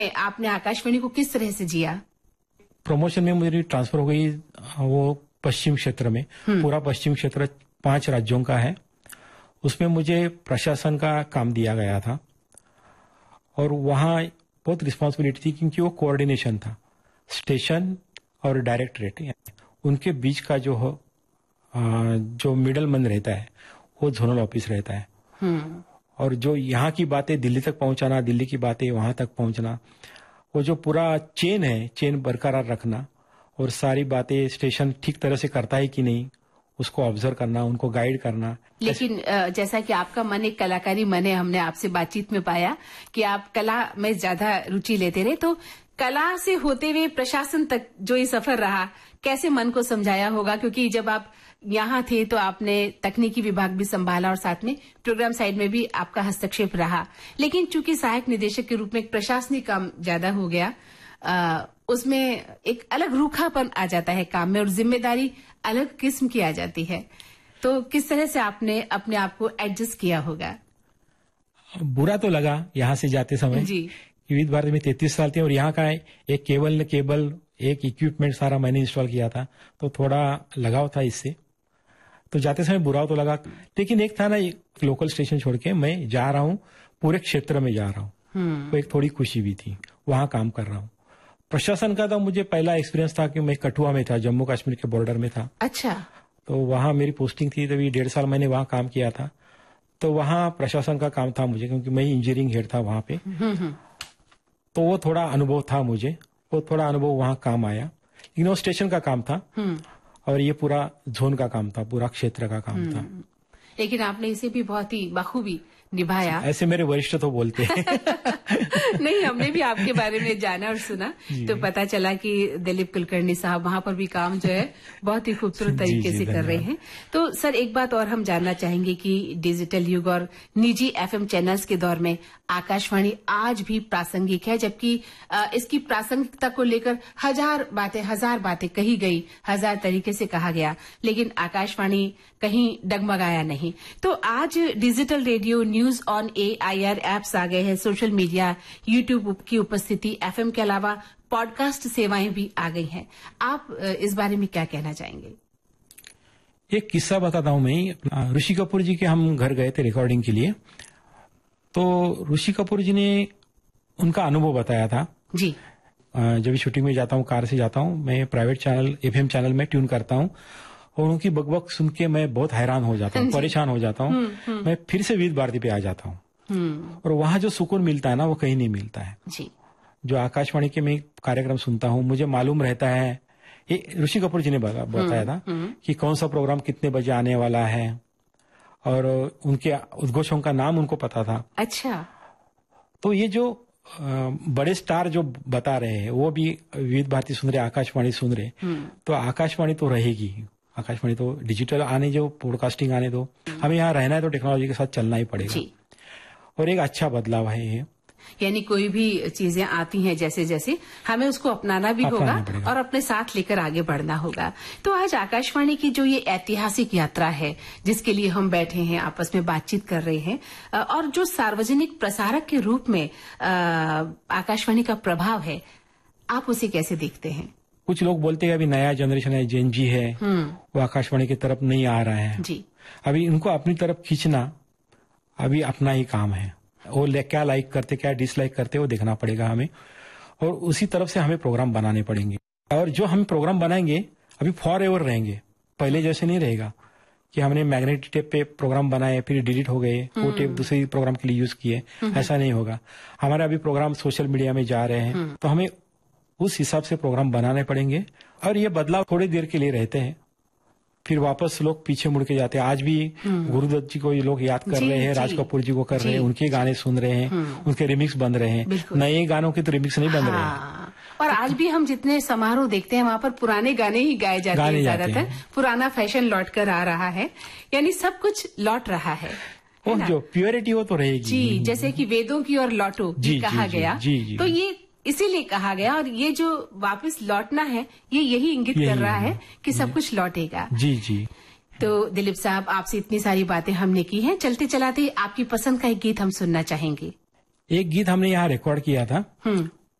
आपने आकाशवाणी को किस तरह से जिया? प्रमोशन में मेरी ट्रांसफर हो गई वो पश्चिम क्षेत्र में। पूरा पश्चिम क्षेत्र 5 राज्यों का है। उसमें मुझे प्रशासन का काम दिया गया था और वहाँ बहुत रिस्पॉन्सिबिलिटी थी क्योंकि वो कोऑर्डिनेशन था। स्टेशन और डायरेक्टरेट उनके बीच का जो मिडल मैन रहता है वो जोनल ऑफिस रहता है। और जो यहाँ की बातें दिल्ली तक पहुंचाना, दिल्ली की बातें वहां तक पहुंचना, वो जो पूरा चेन है, चेन बरकरार रखना और सारी बातें स्टेशन ठीक तरह से करता है कि नहीं उसको ऑब्जर्व करना, उनको गाइड करना। लेकिन जैसा कि आपका मन एक कलाकारी मन है, हमने आपसे बातचीत में पाया कि आप कला में ज्यादा रुचि लेते रहे, तो कला से होते हुए प्रशासन तक जो ये सफर रहा, कैसे मन को समझाया होगा? क्योंकि जब आप यहाँ थे तो आपने तकनीकी विभाग भी संभाला और साथ में प्रोग्राम साइड में भी आपका हस्तक्षेप रहा, लेकिन चूंकि सहायक निदेशक के रूप में एक प्रशासनिक काम ज्यादा हो गया, उसमें एक अलग रूखापन आ जाता है काम में और जिम्मेदारी अलग किस्म की आ जाती है। तो किस तरह से आपने अपने आप को एडजस्ट किया होगा? बुरा तो लगा यहाँ से जाते समय जी। विविध भारती में 33 साल थे और यहाँ का एक केबल एक इक्विपमेंट सारा मैंने इंस्टॉल किया था, तो थोड़ा लगाव था इससे। तो जाते समय बुरा तो लगा, लेकिन एक था ना, एक लोकल स्टेशन छोड़ के मैं जा रहा हूँ, पूरे क्षेत्र में जा रहा हूँ, तो एक थोड़ी खुशी भी थी, वहां काम कर रहा हूँ। प्रशासन का तो मुझे पहला एक्सपीरियंस था कि मैं कठुआ में था, जम्मू कश्मीर के बॉर्डर में था। अच्छा। तो वहां मेरी पोस्टिंग थी, तभी 1.5 साल मैंने वहां काम किया था। तो वहां प्रशासन का काम था मुझे, क्योंकि मैं इंजीनियरिंग हेड था वहां पे। तो वो थोड़ा अनुभव था मुझे, वो थोड़ा अनुभव वहां काम आया। लेकिन वो स्टेशन का काम था और ये पूरा जोन का काम था, पूरा क्षेत्र का काम था। लेकिन आपने इसे भी बहुत ही बखूबी निभाया। ऐसे मेरे वरिष्ठ तो बोलते हैं। नहीं, हमने भी आपके बारे में जाना और सुना, तो पता चला कि दिलीप कुलकर्णी साहब वहां पर भी काम जो है बहुत ही खूबसूरत तरीके से कर रहे हैं। तो सर, एक बात और हम जानना चाहेंगे कि डिजिटल युग और निजी एफएम चैनल्स के दौर में आकाशवाणी आज भी प्रासंगिक है, जबकि इसकी प्रासंगिकता को लेकर हजार बातें कही गई, 1000 तरीके से कहा गया, लेकिन आकाशवाणी कहीं डगमगाया नहीं। तो आज digital radio, news on AIR apps आ गए हैं, सोशल मीडिया, यूट्यूब की उपस्थिति, एफएम के अलावा पॉडकास्ट सेवाएं भी आ गई हैं। आप इस बारे में क्या कहना चाहेंगे? एक किस्सा बताता हूं मैं। ऋषि कपूर जी के हम घर गए थे रिकॉर्डिंग के लिए, तो ऋषि कपूर जी ने उनका अनुभव बताया था। जी। जब शूटिंग में जाता हूँ, कार से जाता हूँ, मैं प्राइवेट चैनल, FM चैनल में ट्यून करता हूँ और उनकी बकबक सुन के मैं बहुत हैरान हो जाता हूँ, परेशान हो जाता हूँ। मैं फिर से विविध भारती पे आ जाता हूँ और वहां जो सुकून मिलता है ना, वो कहीं नहीं मिलता है। जी। जो आकाशवाणी के मैं कार्यक्रम सुनता हूँ, मुझे मालूम रहता है, ये ऋषि कपूर जी ने बताया था कि कौन सा प्रोग्राम कितने बजे आने वाला है और उनके उद्घोषों का नाम उनको पता था। अच्छा। तो ये जो बड़े स्टार जो बता रहे हैं, वो भी विविध भारती सुन रहे, आकाशवाणी सुन रहे, तो आकाशवाणी तो रहेगी। आकाशवाणी तो डिजिटल आने, जो पॉडकास्टिंग आने दो, हमें यहाँ रहना है तो टेक्नोलॉजी के साथ चलना ही पड़ेगा। और एक अच्छा बदलाव है ये, यानी कोई भी चीजें आती हैं जैसे जैसे, हमें उसको अपनाना भी होगा और अपने साथ लेकर आगे बढ़ना होगा। तो आज आकाशवाणी की जो ये ऐतिहासिक यात्रा है, जिसके लिए हम बैठे हैं, आपस में बातचीत कर रहे हैं, और जो सार्वजनिक प्रसारक के रूप में आकाशवाणी का प्रभाव है, आप उसे कैसे देखते हैं? कुछ लोग बोलते हैं अभी नया जनरेशन है, जेन जी है, वो आकाशवाणी की तरफ नहीं आ रहा है। जी। अभी इनको अपनी तरफ खींचना अभी अपना ही काम है। वो क्या लाइक करते, क्या डिसलाइक करते, वो देखना पड़ेगा हमें, और उसी तरफ से हमें प्रोग्राम बनाने पड़ेंगे। और जो हम प्रोग्राम बनाएंगे अभी फॉर एवर रहेंगे, पहले जैसे नहीं रहेगा कि हमने मैग्नेटिक टेप पे प्रोग्राम बनाए, फिर डिलीट हो गए, वो टेप दूसरे प्रोग्राम के लिए यूज किए, ऐसा नहीं होगा। हमारे अभी प्रोग्राम सोशल मीडिया में जा रहे हैं, तो हमें उस हिसाब से प्रोग्राम बनाने पड़ेंगे। और ये बदलाव थोड़ी देर के लिए रहते हैं, फिर वापस लोग पीछे मुड़ के जाते हैं। आज भी गुरुदत्त जी को ये लोग याद कर रहे हैं, राज कपूर जी को कर रहे हैं, उनके गाने सुन रहे हैं, उनके रिमिक्स बन रहे हैं, नए गानों के तो रिमिक्स नहीं बन रहे हैं। और आज भी हम जितने समारोह देखते हैं, वहाँ पर पुराने गाने ही गाए जाते हैं ज्यादातर। पुराना फैशन लौट कर आ रहा है, यानी सब कुछ लौट रहा है। जो प्योरिटी हो तो रहेगी। जी, जैसे कि वेदों की ओर लौटो कहा गया, तो ये इसीलिए कहा गया, और ये जो वापस लौटना है, ये यही इंगित कर रहा है कि सब कुछ लौटेगा। जी जी। तो दिलीप साहब, आपसे इतनी सारी बातें हमने की हैं, चलते चलाते आपकी पसंद का एक गीत हम सुनना चाहेंगे। एक गीत हमने यहाँ रिकॉर्ड किया था,